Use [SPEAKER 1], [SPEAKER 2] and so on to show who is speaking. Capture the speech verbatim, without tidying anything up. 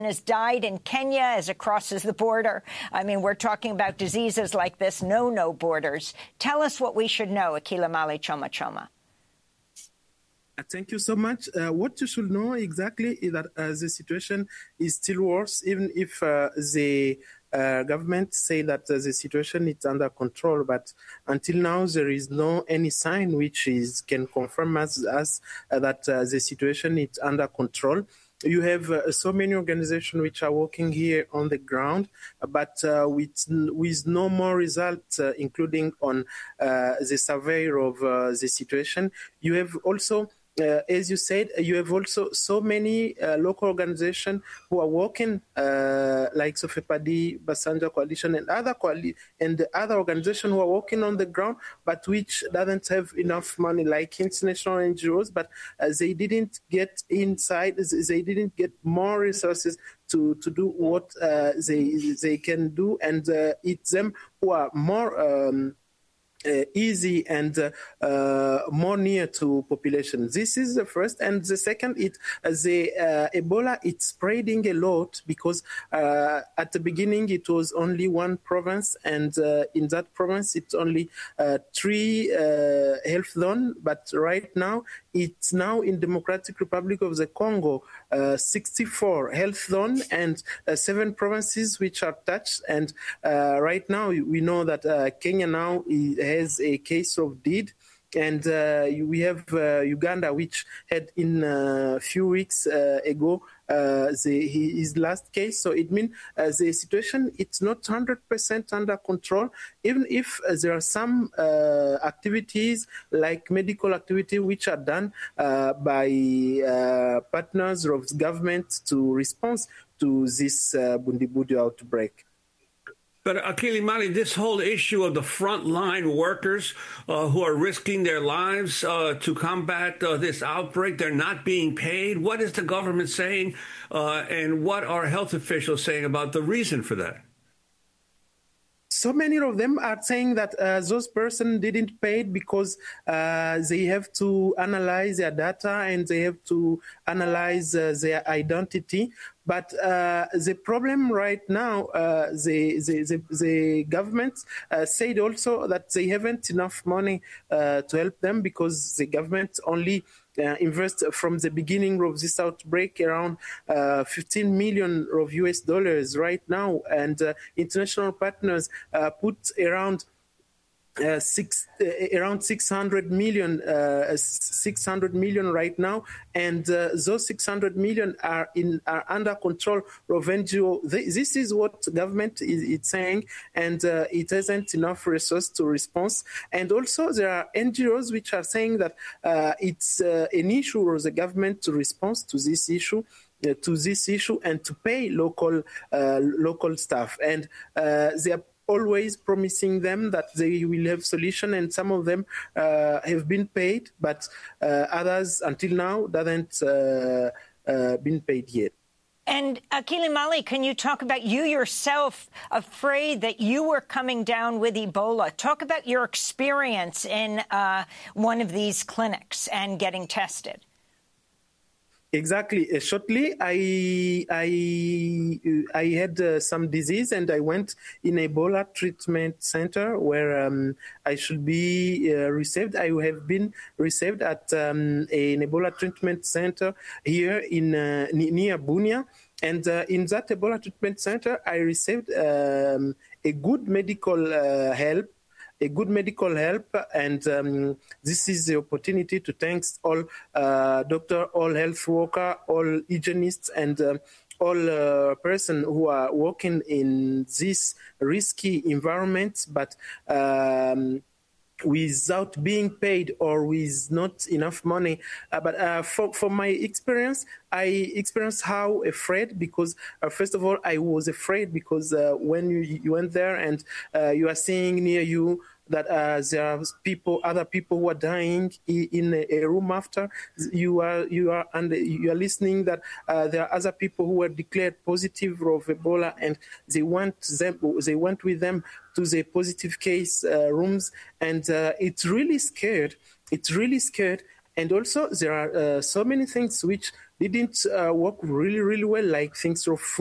[SPEAKER 1] has died in Kenya as it crosses the border. I mean, we're talking about diseases like this, know no borders. Tell us what we should know, Akilimali Choma Choma.
[SPEAKER 2] Thank you so much. Uh, what you should know exactly is that uh, the situation is still worse, even if uh, the uh, government say that uh, the situation is under control. But until now, there is no any sign which is can confirm us, us uh, that uh, the situation is under control. You have uh, so many organizations which are working here on the ground, but uh, with with no more results, uh, including on uh, the survey of uh, the situation. You have also, Uh, as you said, you have also so many uh, local organizations who are working, uh, like Sofepadi, Basanja Coalition, and other coali- and the other organizations who are working on the ground, but which doesn't have enough money, like international N G Os. But uh, they didn't get inside; they didn't get more resources to to do what uh, they they can do, and uh, it's them who are more. Um, Uh, easy and uh, uh, more near to population. This is the first. And the second, it uh, the uh, Ebola, it's spreading a lot because uh, at the beginning it was only one province, and uh, in that province it's only uh, three uh, health zones. But right now it's now in Democratic Republic of the Congo, uh, sixty-four health zones and uh, seven provinces which are touched. And uh, right now we know that uh, Kenya now is has a case of deed, and uh, we have uh, Uganda, which had in a uh, few weeks uh, ago uh, the, his last case. So it means uh, the situation, it's not one hundred percent under control, even if uh, there are some uh, activities like medical activity which are done uh, by uh, partners of government to respond to this uh, Bundibugyo outbreak.
[SPEAKER 3] But Akilimali, this whole issue of the frontline workers uh, who are risking their lives uh, to combat uh, this outbreak, they're not being paid. What is the government saying, uh, and what are health officials saying about the reason for that?
[SPEAKER 2] So many of them are saying that uh, those persons didn't pay because uh, they have to analyze their data and they have to analyze uh, their identity. But uh, the problem right now, uh, the, the, the, the government uh, said also that they haven't enough money uh, to help them because the government only uh, invest from the beginning of this outbreak around uh, fifteen million of U S dollars right now. And uh, international partners uh, put around Uh, six uh, around six hundred million, uh, six hundred million right now, and uh, those six hundred million are in are under control of N G O. This is what government is, is saying, and uh, it hasn't enough resource to respond. And also there are N G Os which are saying that uh, it's uh, an issue for the government to respond to this issue. Uh, to this issue and to pay local uh, local staff, and uh, they are always promising them that they will have solution, and some of them uh, have been paid, but uh, others until now doesn't uh, uh, been paid yet.
[SPEAKER 1] And Akilimali, can you talk about you yourself afraid that you were coming down with Ebola? Talk about your experience in uh, one of these clinics and getting tested.
[SPEAKER 2] Exactly. Uh, shortly, I I I had uh, some disease, and I went in Ebola treatment center where um, I should be uh, received. I have been received at um, an Ebola treatment center here in uh, near Bunia, and uh, in that Ebola treatment center, I received um, a good medical uh, help. A good medical help, and um, this is the opportunity to thank all uh, doctor, all health worker, all hygienists, and um, all uh, person who are working in this risky environment, but um, without being paid or with not enough money. Uh, but uh, for, for my experience, I experienced how afraid, because uh, first of all, I was afraid because uh, when you, you went there and uh, you are seeing near you that uh, there are people, other people who are dying in a, a room after you are, you are, and you are listening that uh, there are other people who were declared positive of Ebola, and they went them, they went with them to the positive case uh, rooms, and uh, it's really scared. It's really scared. And also, there are uh, so many things which didn't uh, work really, really well, like things of